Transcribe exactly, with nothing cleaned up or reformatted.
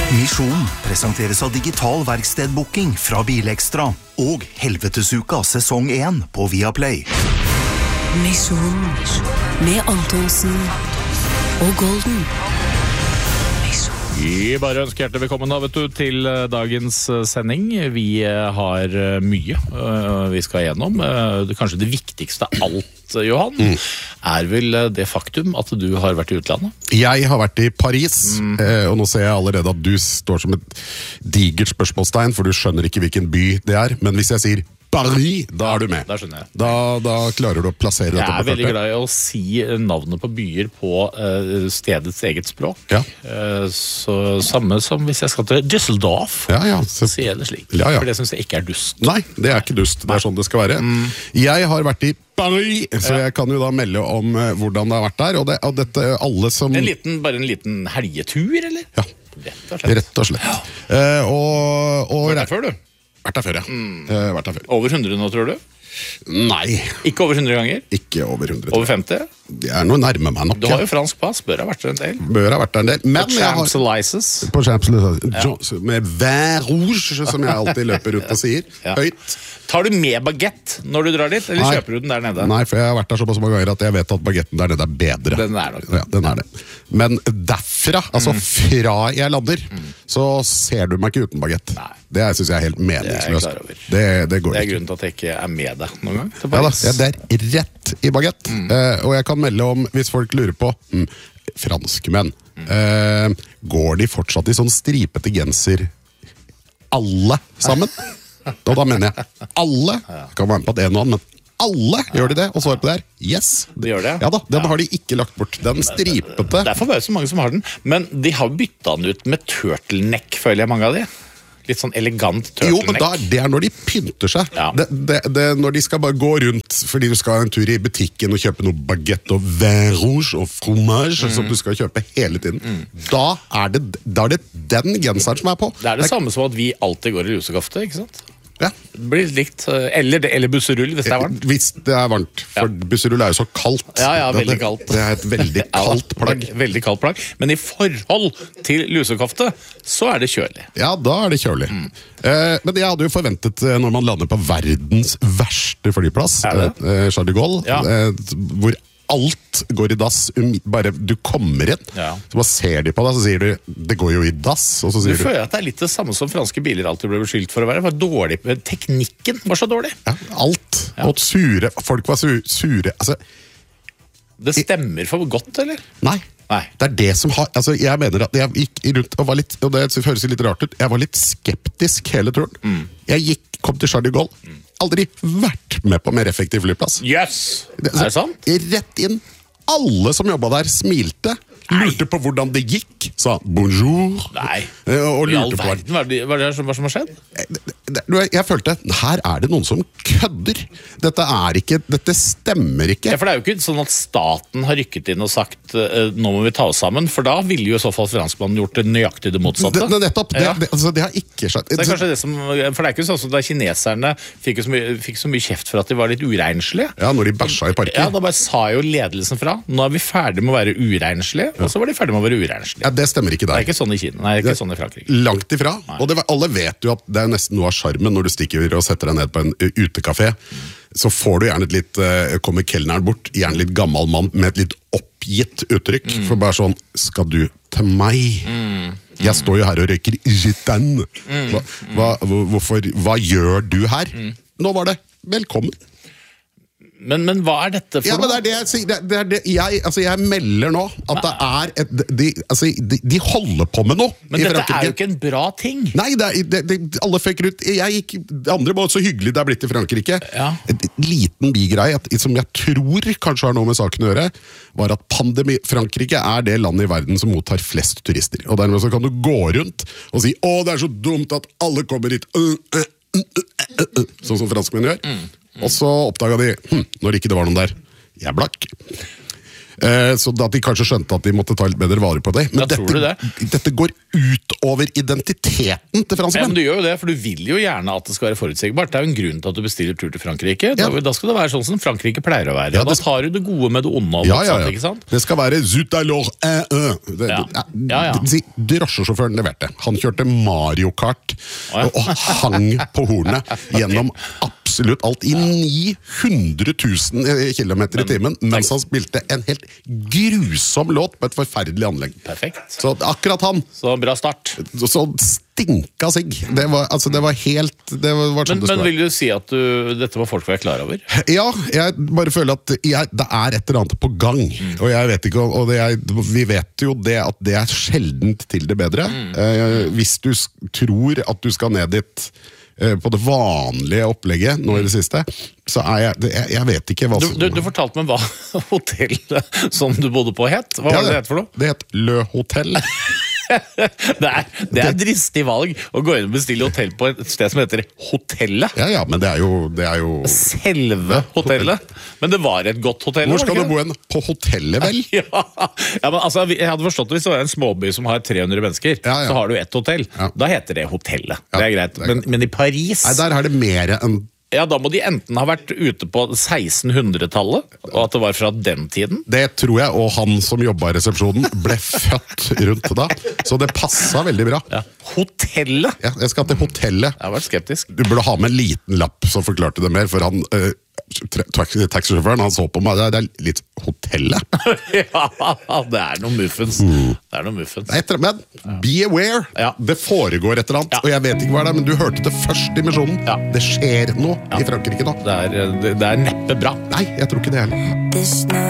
Misjon presenteres av Digital Verkstedbooking fra Bilekstra og Helvetesuka sesong én på Viaplay. Misjon med Antonsen og Golden. Vi bare ønsker hjertelig velkommen da, vet du, til dagens sending. Vi har mye vi skal gjennom. Kanskje det viktigste av alt, Johan, mm. er vel det faktum at du har vært i utlandet? Jeg har vært i Paris, mm. og nå ser jeg allerede at du står som et digert spørsmålstegn, for du skjønner ikke hvilken by det er. Men hvis jeg sier Paris, da er du med. Da skjønner jeg. Da, da klarer du å plassere dette på kartet. Jeg er veldig glad i å si navnet på byer på uh, stedets eget språk. Ja. Uh, så samme som hvis jeg skal til Düsseldorf, ja, ja, så sier jeg det slik. Ja, ja. For det synes jeg ikke er dust. Nei, det er ikke dust. Det er sånn det skal være. Mm. Jeg har vært i Paris, så jeg kan jo da melde om uh, hvordan det har vært der. Og, det, og dette, alle som... En liten, bare en liten helgetur, eller? Ja, rett og slett. Rett og slett. Ja. Uh, og, og, Var det før, du? Vært der før, ja. Mm. Uh, vært der før. Over hundre nå, tror du? Nei. Ikke over hundre ganger? Ikke over hundre. Over femti? Det er noe nærme meg nok. Du har jo fransk pass, bør ha vært der en del. Bør ha vært der en del. Men på Champs-Élysées. På Champs-Élysées. Ja. Med vin rouge, som jeg alltid løper rundt og sier. Ja. Høyt. Tar du med baguette når du drar dit, eller Nei. Kjøper du den der nede? Nei, for jeg har vært der såpass mange ganger at jeg vet at baguetten der nede er bedre. Den er nok. Ja, den er det. Men derfra, altså mm. fra jeg lander, mm. så ser du meg ikke uten baguette. Nei. Det synes jeg er helt meningsløst. Det, det, går det er grunnen til at jeg ikke er med deg noen gang. Ja, da, ja, det er rett i baguette. Mm. Uh, og jeg kan melde om, hvis folk lurer på, mm, franskmenn, mm. uh, går de fortsatt i sånn stripete genser alle sammen? Og da mener jeg alle, kan være med på at en og annen, men alle ja. Gjør de det, og svarer på det her, yes. De gjør det? Ja da, den ja. Har de ikke lagt bort, den stripete. Det er for bare så mange som har den, men de har byttet den ut med turtleneck, føler jeg mange av de. Litt sånn elegant turtleneck. Jo, men da, det er når de pynter seg. Ja. Det, det, det, når de skal bare gå rundt, fordi du skal ha en tur i butikken og kjøpe noe baguette og vin rouge og fromage, mm. som du skal kjøpe hele tiden. Mm. Da, er det, da er det den genseren som er på. Det er det, det samme som at vi alltid går i lusekofte, ikke sant? Ja. Det blir likt, eller, eller busserull hvis det er varmt. Hvis det er varmt, for ja. Busserull er jo så kaldt. Ja, ja, veldig kaldt. Det, det er et veldig kaldt plagg. Ja, veldig kaldt plagg. Men i forhold til lusekofte, så er det kjølig. Ja, da er det kjølig. Mm. Eh, men jeg hadde jo forventet, når man lander på verdens verste flyplass, eh, Charles de Gaulle, ja. eh, hvor alt går i dass, bare du kommer inn, ja. Så bare ser de på deg, så sier du, det går jo i dass, og så sier du... Du føler at det er litt det samme som franske biler alltid ble beskyldt for å være, var dårlig, teknikken var så dårlig. Ja, alt, ja. Og sure, folk var su- sure, altså... Det stemmer for godt, eller? Nei. Nei. Det er det som har, altså jeg mener at jeg gikk rundt og var litt, og det høres litt rart ut, jeg var litt skeptisk hele turen. Mm. Jeg gikk, kom til Charles de Gaulle, mm. aldri vært med på mer effektiv flyplass. Yes! Det, er det sant? Rett inn. Alle som jobbet der smilte. Nei. Lurte på hvordan det gikk, sa bonjour. Nei, og i all verden, hva er det, hva er det som, hva som har skjedd? Jeg, jeg følte, her er det noen som kødder. Dette er ikke, dette stemmer ikke. Ja, for det er jo ikke sånn at staten har rykket inn og sagt, uh, nå må vi ta oss sammen, for da ville jo i så fall franskmannen gjort det nøyaktig det motsatte. Det, nettopp, det, ja. det, altså, det har ikke skjedd. Det er kanskje det som, for det er ikke sånn som da kineserne fikk så, mye, fikk så mye kjeft for at de var litt uregnslige. Ja, når de bæsja i parken. Ja, da bare sa jo ledelsen fra, nå er vi ferdig med å være uregnslige. Og så var de ferdig med å være uregnslige. Ja, det stemmer ikke der. Det er ikke sånn i Kina, nei, det er ikke det, sånn i Frankrike. Langt ifra. Nei. Og det, alle vet jo at det er nesten noe av charmen når du stikker og setter deg ned på en utekafé. Mm. Så får du gjerne et litt, kommer kelneren bort, gjerne litt gammel mann med et litt oppgitt uttrykk. Mm. For bare sånn, skal du til meg? Mm. Mm. Jeg står jo her og røyker gitan. Mm. Hva, hva, hvorfor, hva gjør du her? Mm. Nå var det velkommen. Men, men hva er dette for ja, noe? Men det er det jeg sier. Det, det er det, jeg, altså jeg melder nå at det er et, de, altså de, de holder på med noe. Men dette er jo ikke en bra ting. Nei, det er, det, det, alle fikk ut. Jeg gikk, det andre var så hyggelig det er blitt i Frankrike. Ja. En liten bigreie som jeg tror kanskje har noe med saken å gjøre, var at pandemi, Frankrike er det landet i verden som mottar flest turister. Og dermed så kan du gå rundt og si, å, det er så dumt at alle kommer hit. Uh, uh, uh, uh, uh, uh, sånn som franskmenn gjør. Mm. Og så oppdaget de, hm, når ikke det var noen der, jeg er blakk. Eh, så at de kanskje skjønte at de måtte ta litt bedre vare på det. Men Ja, tror du dette, dette går utover identiteten til Ja, franskmenn. men du gjør jo det, for du vil jo gjerne at det skal være forutsigbart. Det er jo en grunn til at du bestiller tur til Frankrike. Da, Ja. da skal det være sånn som Frankrike pleier å være. Ja, Og da det- tar du det gode med det onde og Ja, ja, motsatt, ja. ikke sant? Det skal være zut alors un, un. Det, Ja. det- Ja, ja. det vil si, drosjesjåføren leverte. Han kjørte Mario Kart Å, ja. og hang på hornet gjennom absolutt alt i ni hundre tusen kilometer i timen, mens han spilte en helt grusom låt på et forferdelig anlegg. Perfekt. Så akkurat han, Så bra start. så stinka sigg. Det var, altså, det var helt det var, var sånn Men, det men skulle være. vil du si at du, dette må folk være klar over? Ja, jeg bare føler at jeg, det er et eller annet på gang. Mm. Og jeg vet ikke, og det er, vi vet jo det at det er sjeldent til det bedre. Mm. Eh, hvis du s- tror at du skal ned dit eh, på det vanlige opplegget nå i det siste, så er jeg, det, jeg, jeg vet ikke hva Du, som... du, du fortalte meg hva hotellet som du bodde på het. Hva Ja, var det det het for noe? Det het Le Hotel. Det er, det er dristig valg å gå inn og bestille hotell på et sted som heter Hotellet. Ja, ja, men det er jo... Det er jo Selve hotellet. Men det var et godt hotell. hvor var det skal du ikke bo hen? På hotellet, vel? det? Ja, ja, men altså, Jeg hadde forstått det hvis det var en småby som har tre hundre mennesker. Ja, ja. Så har du ett hotell. Ja. Da heter det Hotellet. Ja, det er greit. det er Men, men i Paris Nei, der er det mer enn... Ja, Da må de enten ha vært ute på sekstenhundretallet, og at det var fra den tiden. Det tror jeg, og han som jobba i resepsjonen ble født rundt da. Så det passa veldig bra. Ja. Hotellet! Ja, jeg skal til hotellet. Jeg har vært skeptisk. Du burde ha med en liten lapp som forklarte det mer, for han uh, taxisjåføren han så på meg, det er litt hotellet. Ja, det er noe muffens. Det er noe muffens. Nei, etter, men be aware! Ja. Det foregår et eller annet, Ja. og jeg vet ikke hva det er, men du hørte det først i misjonen. Ja. Det skjer noe i Frankrike nå. Det er, det, det er neppe bra. Nei, jeg tror ikke det heller. This night